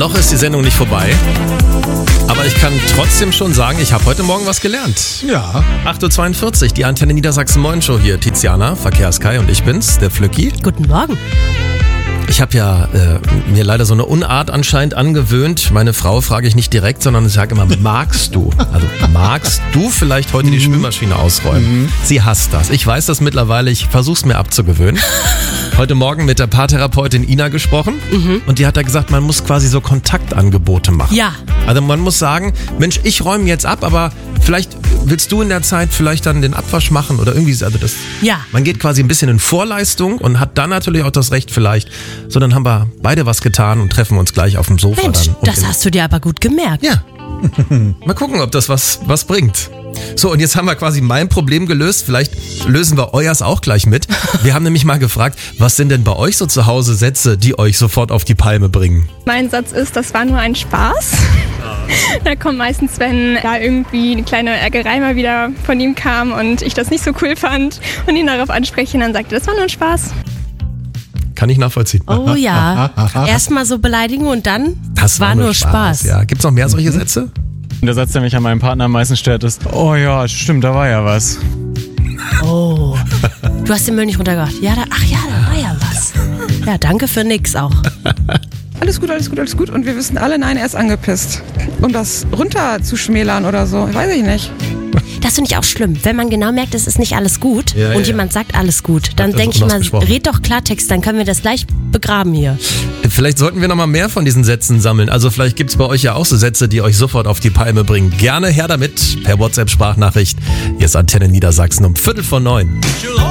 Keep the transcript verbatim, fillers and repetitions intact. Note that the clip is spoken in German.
Noch ist die Sendung nicht vorbei. Aber ich kann trotzdem schon sagen, ich habe heute Morgen was gelernt. Ja. acht Uhr zweiundvierzig, die Antenne Niedersachsen Morning Show hier. Tiziana, Verkehrskai und ich bin's, der Flücki. Guten Morgen. Ich habe ja äh, mir leider so eine Unart anscheinend angewöhnt. Meine Frau frage ich nicht direkt, sondern ich sage immer, magst du? Also magst du vielleicht heute die Spülmaschine ausräumen? Mhm. Sie hasst das. Ich weiß das mittlerweile, ich versuche es mir abzugewöhnen. Heute Morgen mit der Paartherapeutin Ina gesprochen mhm. und die hat da gesagt, man muss quasi so Kontaktangebote machen. Ja. Also man muss sagen, Mensch, ich räume jetzt ab, aber vielleicht willst du in der Zeit vielleicht dann den Abwasch machen oder irgendwie, also das. Ja. Man geht quasi ein bisschen in Vorleistung und hat dann natürlich auch das Recht vielleicht, so dann haben wir beide was getan und treffen uns gleich auf dem Sofa. Mensch, dann. das hast du dir aber gut gemerkt. Ja. Mal gucken, ob das was, was bringt. So, und jetzt haben wir quasi mein Problem gelöst. Vielleicht lösen wir euers auch gleich mit. Wir haben nämlich mal gefragt, was sind denn bei euch so zu Hause Sätze, die euch sofort auf die Palme bringen? Mein Satz ist, das war nur ein Spaß. Da kommt meistens, wenn da irgendwie eine kleine Ärgerei mal wieder von ihm kam und ich das nicht so cool fand und ihn darauf anspreche, dann sagt er, das war nur ein Spaß. Kann ich nachvollziehen. Oh ja. Erstmal so beleidigen und dann das war, war nur Spaß. Spaß. Ja. Gibt's noch mehr solche Sätze? Der Satz, der mich an meinem Partner am meisten stört, ist, oh ja, stimmt, da war ja was. Oh. Du hast den Müll nicht runtergebracht. Ja, da, ach ja, da war ja was. Ja, danke für nix auch. Alles gut, alles gut, alles gut. Und wir wissen alle, nein, er ist angepisst. Um das runterzuschmälern oder so, weiß ich nicht. Das finde ich auch schlimm. Wenn man genau merkt, es ist nicht alles gut ja, und ja. jemand sagt alles gut, dann das denke ich mal, red doch Klartext, dann können wir das gleich begraben hier. Vielleicht sollten wir noch mal mehr von diesen Sätzen sammeln. Also vielleicht gibt's bei euch ja auch so Sätze, die euch sofort auf die Palme bringen. Gerne her damit per WhatsApp-Sprachnachricht. Hier ist Antenne Niedersachsen um Viertel vor neun.